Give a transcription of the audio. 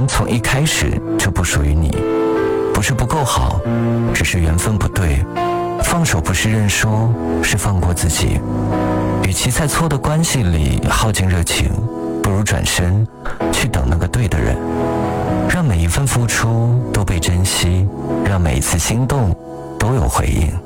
从一开始就不属于你，不是不够好，只是缘分不对。放手不是认输，是放过自己。与其在错的关系里耗尽热情，不如转身去等那个对的人，让每一份付出都被珍惜，让每一次心动都有回应。